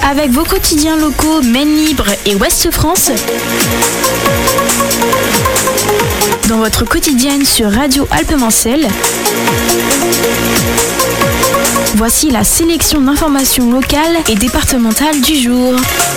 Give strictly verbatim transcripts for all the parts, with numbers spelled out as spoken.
Avec vos quotidiens locaux Maine Libre et Ouest France, dans votre quotidienne sur Radio Alpes-Mancelles, voici la sélection d'informations locales et départementales du jour.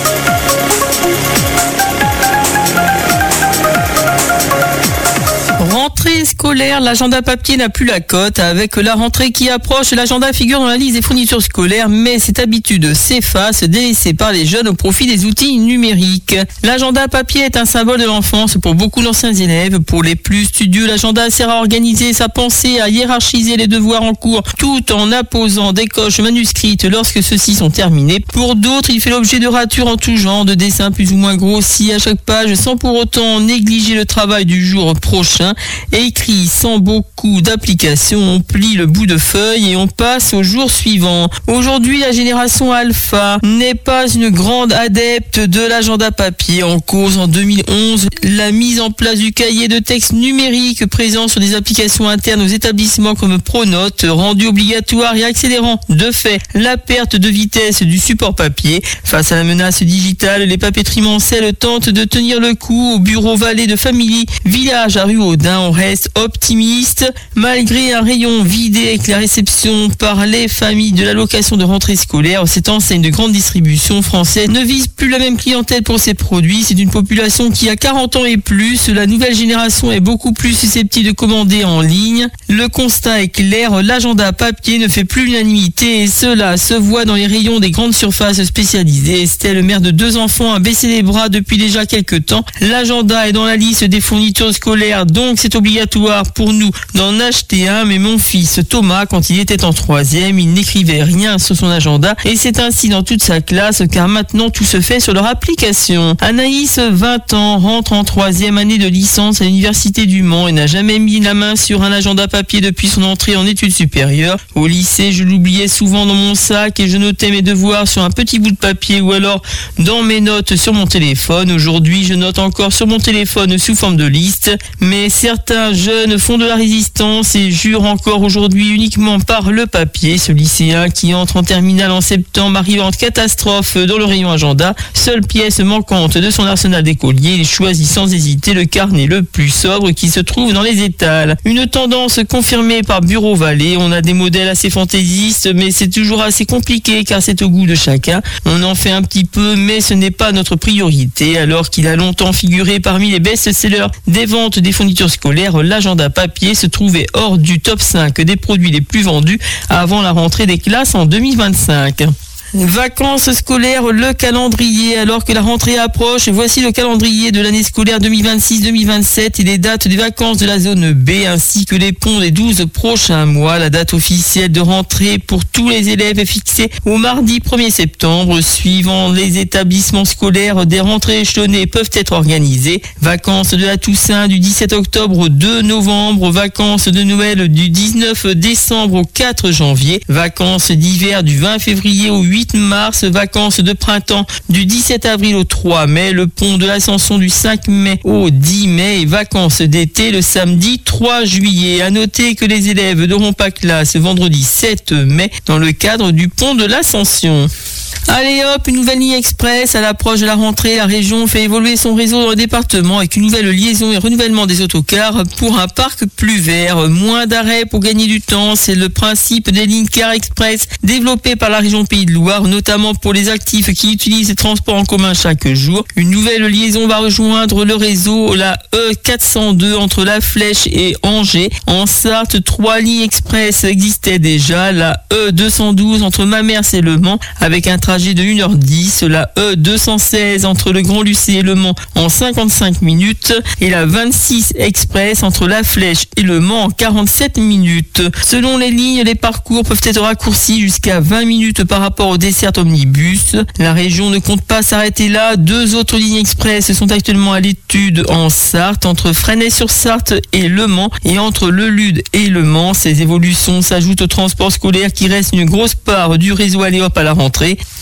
Rentrée scolaire, l'agenda papier n'a plus la cote. Avec la rentrée qui approche, l'agenda figure dans la liste des fournitures scolaires, mais cette habitude s'efface, délaissée par les jeunes au profit des outils numériques. L'agenda papier est un symbole de l'enfance pour beaucoup d'anciens élèves. Pour les plus studieux, l'agenda sert à organiser sa pensée, à hiérarchiser les devoirs en cours, tout en apposant des coches manuscrites lorsque ceux-ci sont terminés. Pour d'autres, il fait l'objet de ratures en tout genre, de dessins plus ou moins grossis à chaque page, sans pour autant négliger le travail du jour prochain. Écrit sans beaucoup d'applications, on plie le bout de feuille et on passe au jour suivant. Aujourd'hui, la génération alpha n'est pas une grande adepte de l'agenda papier. En cause en deux mille onze, la mise en place du cahier de texte numérique présent sur des applications internes aux établissements comme Pronote, rendu obligatoire et accélérant de fait la perte de vitesse du support papier. Face à la menace digitale, les papeteries Mancelles tentent de tenir le coup. Au bureau Vallée de Family, village à Ruaudin, on reste optimiste. Malgré un rayon vidé avec la réception par les familles de l'allocation de rentrée scolaire, cette enseigne de grande distribution française ne vise plus la même clientèle pour ses produits. C'est une population qui a quarante ans et plus. La nouvelle génération est beaucoup plus susceptible de commander en ligne. Le constat est clair, l'agenda papier ne fait plus l'unanimité et cela se voit dans les rayons des grandes surfaces spécialisées. Estelle, mère de deux enfants, a baissé les bras depuis déjà quelques temps. L'agenda est dans la liste des fournitures scolaires, donc c'est obligatoire pour nous d'en acheter un, mais mon fils Thomas, quand il était en troisième, il n'écrivait rien sur son agenda et c'est ainsi dans toute sa classe car maintenant tout se fait sur leur application. Anaïs, vingt ans, rentre en troisième année de licence à l'université du Mans et n'a jamais mis la main sur un agenda papier depuis son entrée en études supérieures. Au lycée, je l'oubliais souvent dans mon sac et je notais mes devoirs sur un petit bout de papier ou alors dans mes notes sur mon téléphone. Aujourd'hui, je note encore sur mon téléphone sous forme de liste, mais certains jeunes font de la résistance et jurent encore aujourd'hui uniquement par le papier. Ce lycéen qui entre en terminale en septembre arrive en catastrophe dans le rayon agenda. Seule pièce manquante de son arsenal d'écolier, il choisit sans hésiter le carnet le plus sobre qui se trouve dans les étals. Une tendance confirmée par Bureau Vallée. On a des modèles assez fantaisistes, mais c'est toujours assez compliqué car c'est au goût de chacun. On en fait un petit peu, mais ce n'est pas notre priorité. Alors qu'il a longtemps figuré parmi les best-sellers des ventes des fournitures scolaires, l'agenda papier se trouvait hors du top cinq des produits les plus vendus avant la rentrée des classes en deux mille vingt-cinq. Vacances scolaires, le calendrier. Alors que la rentrée approche, voici le calendrier de l'année scolaire deux mille vingt-six deux mille vingt-sept et les dates des vacances de la zone B ainsi que les ponts des douze prochains mois. La date officielle de rentrée pour tous les élèves est fixée au mardi premier septembre. Suivant les établissements scolaires, des rentrées échelonnées peuvent être organisées. Vacances de la Toussaint du dix-sept octobre au deux novembre. Vacances de Noël du dix-neuf décembre au quatre janvier. Vacances d'hiver du vingt février au huit mars, vacances de printemps du dix-sept avril au trois mai, le pont de l'Ascension du cinq mai au dix mai et vacances d'été le samedi trois juillet. À noter que les élèves n'auront pas classe vendredi sept mai dans le cadre du pont de l'Ascension. Allez hop, une nouvelle ligne express. À l'approche de la rentrée, la région fait évoluer son réseau dans le département avec une nouvelle liaison et renouvellement des autocars pour un parc plus vert. Moins d'arrêts pour gagner du temps, c'est le principe des lignes car express développées par la région Pays de Loire, notamment pour les actifs qui utilisent les transports en commun chaque jour. Une nouvelle liaison va rejoindre le réseau, la E quatre cent deux entre La Flèche et Angers. En Sarthe, trois lignes express existaient déjà. La E deux cent douze entre Mamers et Le Mans avec un trajet de une heure dix, la E deux cent seize entre le Grand-Lucé et Le Mans en cinquante-cinq minutes et la vingt-six express entre La Flèche et Le Mans en quarante-sept minutes. Selon les lignes, les parcours peuvent être raccourcis jusqu'à vingt minutes par rapport aux dessertes omnibus. La région ne compte pas s'arrêter là. Deux autres lignes express sont actuellement à l'étude en Sarthe, entre Fresnay-sur-Sarthe et Le Mans et entre Le Lude et Le Mans. Ces évolutions s'ajoutent au transport scolaire qui reste une grosse part du réseau Allez hop à la rentrée.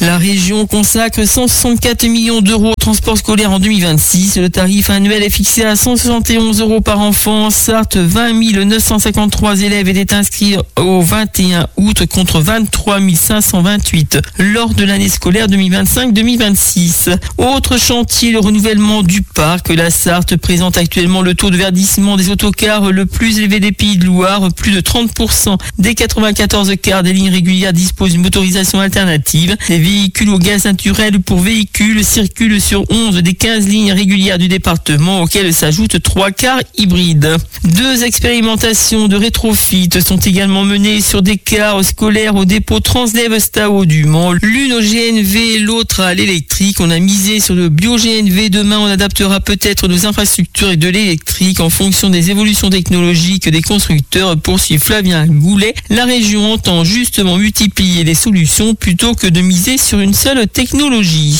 La région consacre cent soixante-quatre millions d'euros au transport scolaire en deux mille vingt-six. Le tarif annuel est fixé à cent soixante et onze euros par enfant. En Sarthe, vingt mille neuf cent cinquante-trois élèves étaient inscrits au vingt et un août contre vingt-trois mille cinq cent vingt-huit lors de l'année scolaire deux mille vingt-cinq deux mille vingt-six. Autre chantier, le renouvellement du parc. La Sarthe présente actuellement le taux de verdissement des autocars le plus élevé des Pays de Loire. Plus de trente pour cent des quatre-vingt-quatorze cars des lignes régulières disposent d'une motorisation alternative. Les véhicules au gaz naturel pour véhicules circulent sur onze des quinze lignes régulières du département, auxquelles s'ajoutent trois cars hybrides. Deux expérimentations de rétrofit sont également menées sur des cars scolaires au dépôt Transdev Stao du Mans. L'une au G N V, l'autre à l'électrique. On a misé sur le bio-G N V. Demain, on adaptera peut-être nos infrastructures et de l'électrique en fonction des évolutions technologiques des constructeurs, poursuit Flavien Goulet. La région entend justement multiplier les solutions plutôt que de miser sur une seule technologie.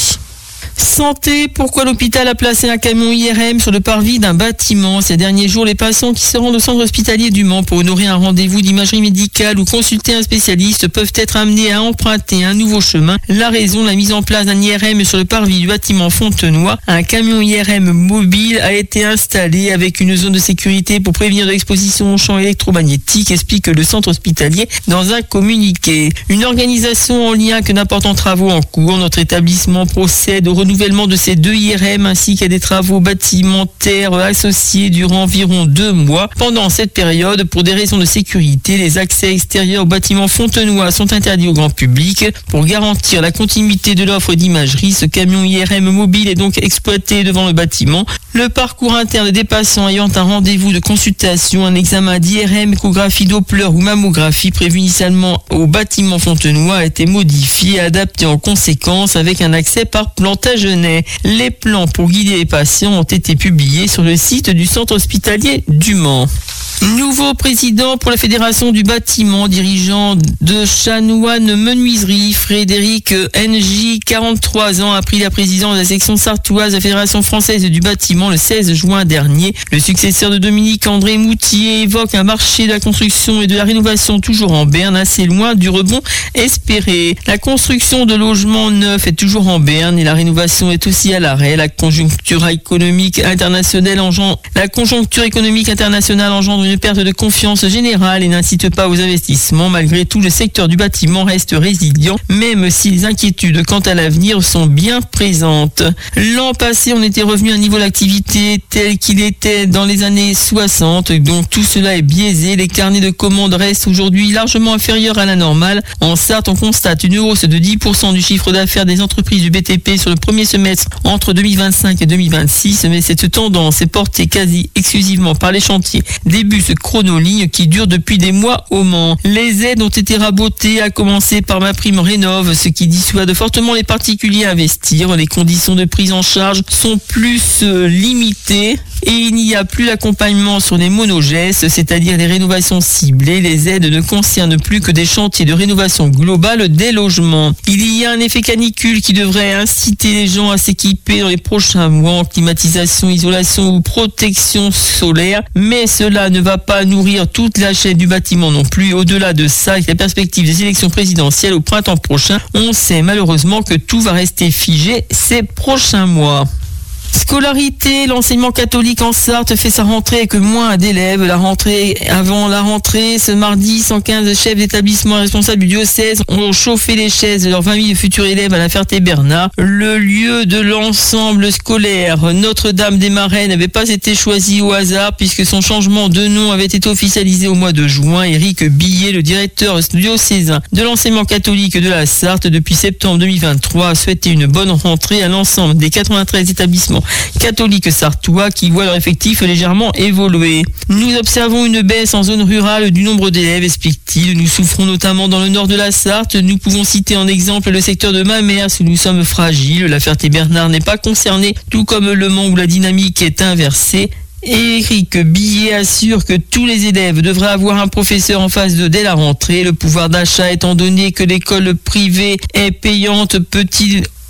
Santé, pourquoi l'hôpital a placé un camion I R M sur le parvis d'un bâtiment? Ces derniers jours, les patients qui se rendent au centre hospitalier du Mans pour honorer un rendez-vous d'imagerie médicale ou consulter un spécialiste peuvent être amenés à emprunter un nouveau chemin. La raison, la mise en place d'un I R M sur le parvis du bâtiment Fontenoy. Un camion I R M mobile a été installé avec une zone de sécurité pour prévenir de l'exposition aux champs électromagnétiques, explique le centre hospitalier dans un communiqué. Une organisation en lien avec d'importants travaux en cours. Notre établissement procède au renouvellement de ces deux I R M ainsi qu'à des travaux bâtimentaires associés durant environ deux mois. Pendant cette période, pour des raisons de sécurité, les accès extérieurs au bâtiment Fontenoy sont interdits au grand public. Pour garantir la continuité de l'offre d'imagerie, ce camion I R M mobile est donc exploité devant le bâtiment. Le parcours interne des patients ayant un rendez-vous de consultation, un examen d'I R M, échographie Doppler ou mammographie prévu initialement au bâtiment Fontenoy a été modifié et adapté en conséquence avec un accès par Plantagenet. Les plans pour guider les patients ont été publiés sur le site du centre hospitalier du Mans. Nouveau président pour la Fédération du bâtiment, dirigeant de Chanoine Menuiserie, Frédéric N J, quarante-trois ans, a pris la présidence de la section sartoise de la Fédération française du bâtiment le seize juin dernier. Le successeur de Dominique André Moutier évoque un marché de la construction et de la rénovation toujours en berne, assez loin du rebond espéré. La construction de logements neufs est toujours en berne et la rénovation est aussi à l'arrêt. La conjoncture économique internationale engendre, la conjoncture économique internationale engendre une perte de confiance générale et n'incite pas aux investissements. Malgré tout, le secteur du bâtiment reste résilient, même si les inquiétudes quant à l'avenir sont bien présentes. L'an passé, on était revenu à un niveau d'activité tel qu'il était dans les années soixante, donc tout cela est biaisé. Les carnets de commandes restent aujourd'hui largement inférieurs à la normale. En Sarthe, on constate une hausse de dix pour cent du chiffre d'affaires des entreprises du B T P sur le premier semestre entre deux mille vingt-cinq et deux mille vingt-six, mais cette tendance est portée quasi exclusivement par les chantiers début ce chronoligne qui dure depuis des mois au Mans. Les aides ont été rabotées, à commencer par Ma Prime Rénov', ce qui dissuade fortement les particuliers à investir. Les conditions de prise en charge sont plus euh, limitées et il n'y a plus l'accompagnement sur les monogestes, c'est-à-dire les rénovations ciblées. Les aides ne concernent plus que des chantiers de rénovation globale des logements. Il y a un effet canicule qui devrait inciter les gens à s'équiper dans les prochains mois en climatisation, isolation ou protection solaire, mais cela ne va pas nourrir toute la chaîne du bâtiment non plus. Au-delà de ça, avec la perspective des élections présidentielles au printemps prochain, on sait malheureusement que tout va rester figé ces prochains mois. Scolarité, l'enseignement catholique en Sarthe fait sa rentrée avec moins d'élèves. La rentrée, avant la rentrée, ce mardi, cent quinze chefs d'établissement responsables du diocèse ont chauffé les chaises de leurs vingt mille futurs élèves à la Ferté-Bernard. Le lieu de l'ensemble scolaire Notre-Dame des Marais n'avait pas été choisi au hasard puisque son changement de nom avait été officialisé au mois de juin. Éric Billet, le directeur diocésain de l'enseignement catholique de la Sarthe depuis septembre deux mille vingt-trois, a souhaité une bonne rentrée à l'ensemble des quatre-vingt-treize établissements catholiques sartois qui voient leur effectif légèrement évoluer. Nous observons une baisse en zone rurale du nombre d'élèves, explique-t-il. Nous souffrons notamment dans le nord de la Sarthe. Nous pouvons citer en exemple le secteur de Mamers où nous sommes fragiles. La Ferté-Bernard n'est pas concernée, tout comme Le Mans où la dynamique est inversée. Éric Billet assure que tous les élèves devraient avoir un professeur en phase deux dès la rentrée. Le pouvoir d'achat étant donné que l'école privée est payante, peut-il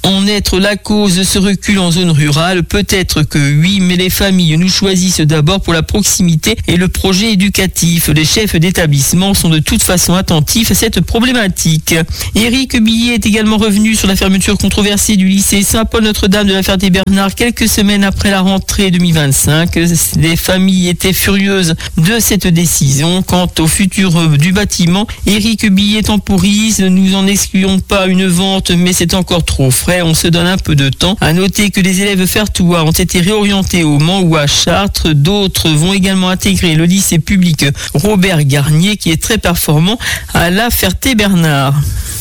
en être la cause de ce recul en zone rurale? Peut-être que oui, mais les familles nous choisissent d'abord pour la proximité et le projet éducatif. Les chefs d'établissement sont de toute façon attentifs à cette problématique. Éric Billet est également revenu sur la fermeture controversée du lycée Saint-Paul-Notre-Dame de la Ferté-Bernard quelques semaines après la rentrée deux mille vingt-cinq. Les familles étaient furieuses de cette décision. Quant au futur du bâtiment, Éric Billet temporise. Nous en excluons pas une vente, mais c'est encore trop frais. On se donne un peu de temps. À noter que les élèves fertois ont été réorientés au Mans ou à Chartres. D'autres vont également intégrer le lycée public Robert Garnier qui est très performant à la Ferté-Bernard.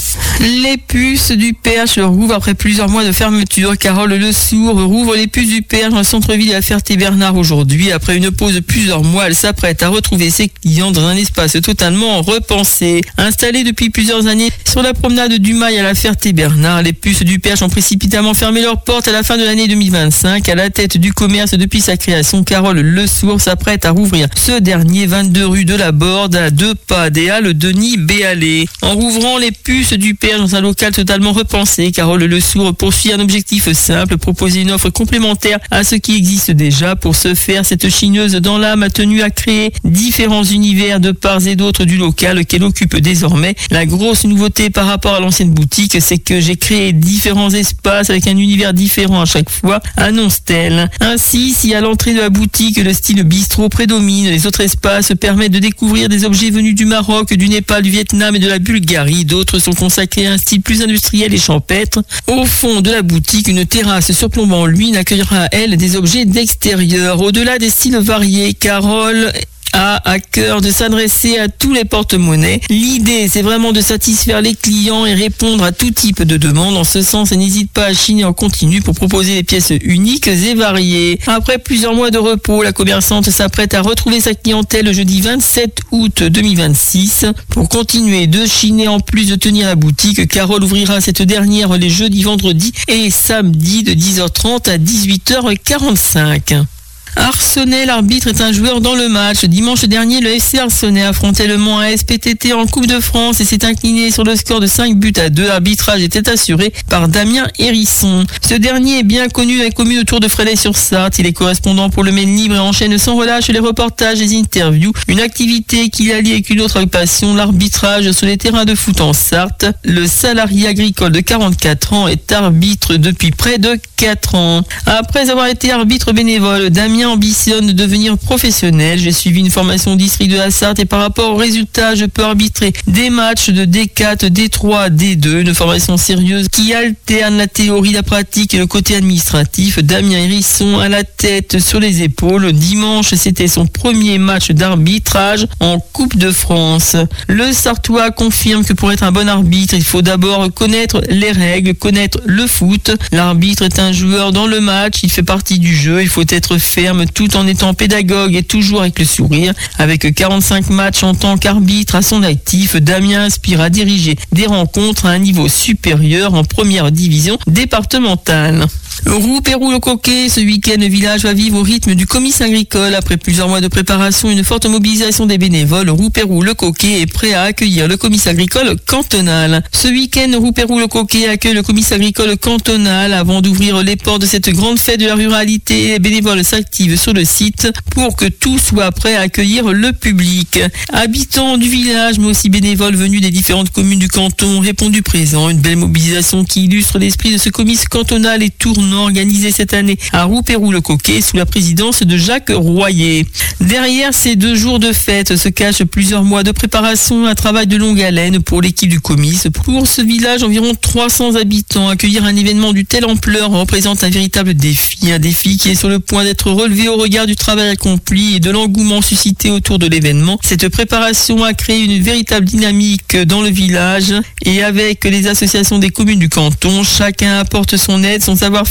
Les puces du Perche rouvrent après plusieurs mois de fermeture. Carole Le Sourd rouvre les puces du Perche dans le centre-ville de la Ferté-Bernard aujourd'hui. Après une pause de plusieurs mois, elle s'apprête à retrouver ses clients dans un espace totalement repensé. Installée depuis plusieurs années sur la promenade du Mail à la Ferté-Bernard, les puces du Perche ont précipitamment fermé leurs portes à la fin de l'année deux mille vingt-cinq. À la tête du commerce depuis sa création, Carole Le Sourd s'apprête à rouvrir ce dernier vingt-deux rue de la Borde à deux pas des Halles Denis Béalé. En rouvrant les puces du Perche dans un local totalement repensé, Carole Le Sourd poursuit un objectif simple, proposer une offre complémentaire à ce qui existe déjà. Pour ce faire, cette chineuse dans l'âme a tenu à créer différents univers de part et d'autre du local qu'elle occupe désormais. La grosse nouveauté par rapport à l'ancienne boutique, c'est que j'ai créé différents espaces avec un univers différent à chaque fois, annonce-t-elle. Ainsi, si à l'entrée de la boutique, le style bistrot prédomine, les autres espaces permettent de découvrir des objets venus du Maroc, du Népal, du Vietnam et de la Bulgarie. D'autres sont consacrés à un style plus industriel et champêtre. Au fond de la boutique, une terrasse surplombant l'huile accueillera, elle, des objets d'extérieur. Au-delà des styles variés, Carole a à cœur de s'adresser à tous les porte-monnaies. L'idée, c'est vraiment de satisfaire les clients et répondre à tout type de demandes. En ce sens, elle n'hésite pas à chiner en continu pour proposer des pièces uniques et variées. Après plusieurs mois de repos, la commerçante s'apprête à retrouver sa clientèle le jeudi vingt-sept août deux mille vingt-six. Pour continuer de chiner en plus de tenir la boutique, Carole ouvrira cette dernière les jeudis, vendredis et samedis de dix heures trente à dix-huit heures quarante-cinq. Arsenal, l'arbitre est un joueur dans le match. Dimanche dernier, le F C Arsenal affrontait le Mans A S P T T en Coupe de France et s'est incliné sur le score de cinq buts à deux. L'arbitrage était assuré par Damien Hérisson. Ce dernier est bien connu dans les communes autour de Fresnay-sur-Sarthe. Il est correspondant pour le Maine Libre et enchaîne sans relâche les reportages et les interviews. Une activité qu'il allie avec une autre passion, l'arbitrage sur les terrains de foot en Sarthe. Le salarié agricole de quarante-quatre ans est arbitre depuis près de quatre ans. Après avoir été arbitre bénévole, Damien ambitionne de devenir professionnel. J'ai suivi une formation au district de la Sarthe et par rapport aux résultats, je peux arbitrer des matchs de D quatre, D trois, D deux, une formation sérieuse qui alterne la théorie, la pratique et le côté administratif. Damien Hérisson a la tête sur les épaules. Dimanche, c'était son premier match d'arbitrage en Coupe de France. Le Sartois confirme que pour être un bon arbitre, il faut d'abord connaître les règles, connaître le foot. L'arbitre est un joueur dans le match, il fait partie du jeu, il faut être ferme tout en étant pédagogue et toujours avec le sourire. Avec quarante-cinq matchs en tant qu'arbitre à son actif, Damien aspire à diriger des rencontres à un niveau supérieur en première division départementale. Roux-Pérou-le-Coquet, ce week-end, le village va vivre au rythme du comice agricole. Après plusieurs mois de préparation et une forte mobilisation des bénévoles, Roux-Pérou-le-Coquet est prêt à accueillir le comice agricole cantonal. Ce week-end, Roux-Pérou-le-Coquet accueille le comice agricole cantonal. Avant d'ouvrir les portes de cette grande fête de la ruralité, les bénévoles s'activent sur le site pour que tout soit prêt à accueillir le public. Habitants du village, mais aussi bénévoles venus des différentes communes du canton ont répondu présent. Une belle mobilisation qui illustre l'esprit de ce comice cantonal et tournant organisé cette année à Roux-Pérou-le-Coquet sous la présidence de Jacques Royer. Derrière ces deux jours de fête se cachent plusieurs mois de préparation, un travail de longue haleine pour l'équipe du comice. Pour ce village, environ trois cents habitants, accueillir un événement d'une telle ampleur représente un véritable défi, un défi qui est sur le point d'être relevé au regard du travail accompli et de l'engouement suscité autour de l'événement. Cette préparation a créé une véritable dynamique dans le village et avec les associations des communes du canton, chacun apporte son aide, son savoir-faire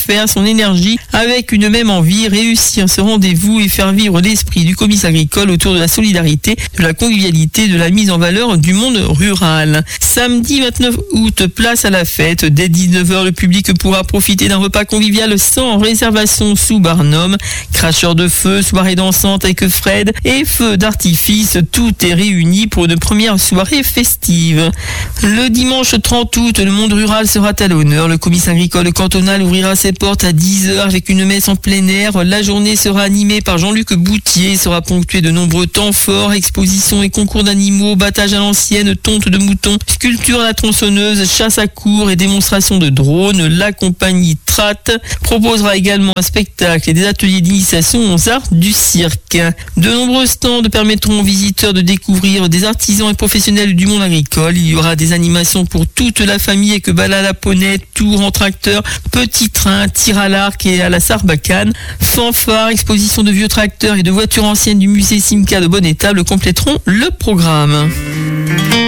savoir-faire, son énergie, avec une même envie, réussir ce rendez-vous et faire vivre l'esprit du comice agricole autour de la solidarité, de la convivialité, de la mise en valeur du monde rural. Samedi vingt-neuf août, place à la fête. Dès dix-neuf heures, le public pourra profiter d'un repas convivial sans réservation sous Barnum. Cracheurs de feu, soirée dansante avec Fred et feu d'artifice. Tout est réuni pour une première soirée festive. Le dimanche trente août, le monde rural sera à l'honneur. Le comice agricole cantonal ouvrira ses portes à dix heures avec une messe en plein air. La journée sera animée par Jean-Luc Boutier, sera ponctuée de nombreux temps forts, expositions et concours d'animaux, battage à l'ancienne, tonte de moutons, sculpture à la tronçonneuse, chasse à courre et démonstration de drones. La compagnie Trat proposera également un spectacle et des ateliers d'initiation aux arts du cirque. De nombreux stands permettront aux visiteurs de découvrir des artisans et professionnels du monde agricole. Il y aura des animations pour toute la famille avec balade à poney, tour en tracteur, petit train, tir à l'arc et à la sarbacane. Fanfare, exposition de vieux tracteurs et de voitures anciennes du musée Simca de Bonne-Étable compléteront le programme.